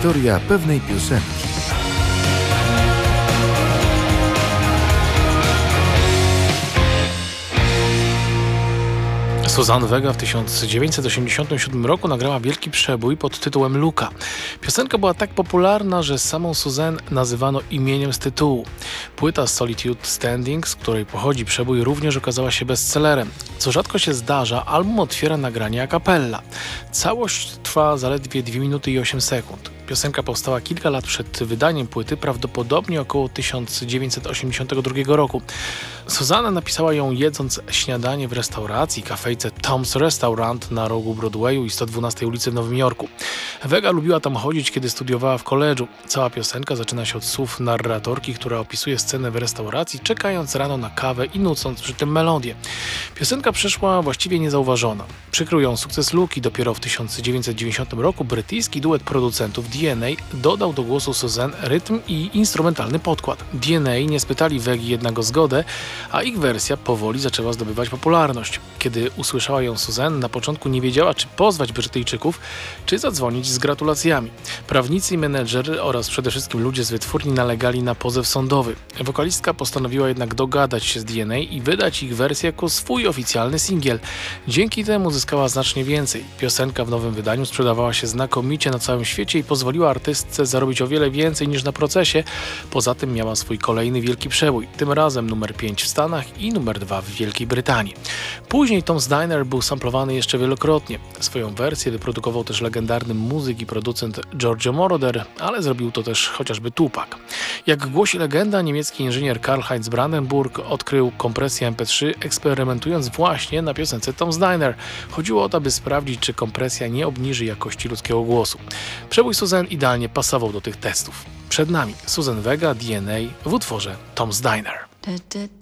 Historia pewnej piosenki. Suzanne Vega w 1987 roku nagrała wielki przebój pod tytułem Luka. Piosenka była tak popularna, że samą Suzanne nazywano imieniem z tytułu. Płyta Solitude Standing, z której pochodzi przebój, również okazała się bestsellerem. Co rzadko się zdarza, album otwiera nagranie a cappella. Całość trwa zaledwie 2 minuty i 8 sekund. Piosenka powstała kilka lat przed wydaniem płyty, prawdopodobnie około 1982 roku. Suzanne napisała ją jedząc śniadanie w restauracji, kafejce Tom's Restaurant na rogu Broadwayu i 112 ulicy w Nowym Jorku. Vega lubiła tam chodzić, kiedy studiowała w koledżu. Cała piosenka zaczyna się od słów narratorki, która opisuje scenę w restauracji, czekając rano na kawę i nucąc przy tym melodię. Piosenka przeszła właściwie niezauważona. Przykrył ją sukces Luki. Dopiero w 1990 roku brytyjski duet producentów DNA dodał do głosu Suzanne rytm i instrumentalny podkład. DNA nie spytali Vegi jednak o zgodę, a ich wersja powoli zaczęła zdobywać popularność. Kiedy usłyszała ją Suzanne, na początku nie wiedziała, czy pozwać Brytyjczyków, czy zadzwonić z gratulacjami. Prawnicy i menedżer oraz przede wszystkim ludzie z wytwórni nalegali na pozew sądowy. Wokalistka postanowiła jednak dogadać się z DNA i wydać ich wersję jako swój oficjalny singiel. Dzięki temu zyskała znacznie więcej. Piosenka w nowym wydaniu sprzedawała się znakomicie na całym świecie i pozwoliła artystce zarobić o wiele więcej niż na procesie. Poza tym miała swój kolejny wielki przebój, tym razem numer 5 w Stanach i numer 2 w Wielkiej Brytanii. Później Tom's Diner był samplowany jeszcze wielokrotnie. Swoją wersję wyprodukował też legendarny muzyk i producent Giorgio Moroder, ale zrobił to też chociażby Tupac. Jak głosi legenda, niemiecki inżynier Karl-Heinz Brandenburg odkrył kompresję MP3, eksperymentując właśnie na piosence Tom's Diner. Chodziło o to, by sprawdzić, czy kompresja nie obniży jakości ludzkiego głosu. Przebój Suzanne idealnie pasował do tych testów. Przed nami Suzanne Vega, DNA w utworze Tom's Diner.